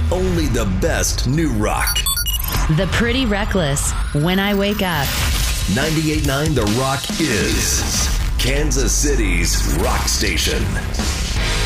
Only the best new rock. The Pretty Reckless, When I Wake Up. 98.9 The Rock is Kansas City's rock station.